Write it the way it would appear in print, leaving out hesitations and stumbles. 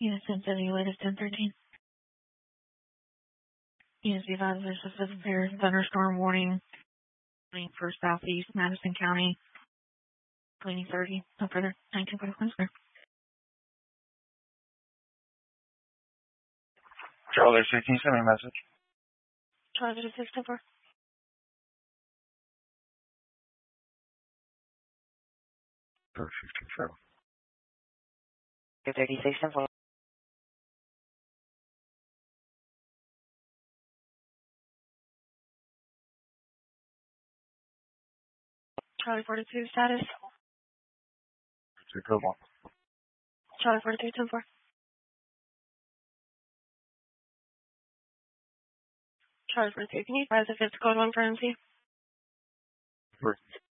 Unit 1070, latest 1013. Unit advised there's a severe thunderstorm warning for southeast Madison County. Cleaning 30. No further. 1945 square. Charlie 16, send me a message. Charlie 624. For 57. 36 and 4. Charlie 42 status. It's a good one. Charlie 42 10-4. Charlie 42, can you advise if it's code 1 for MC?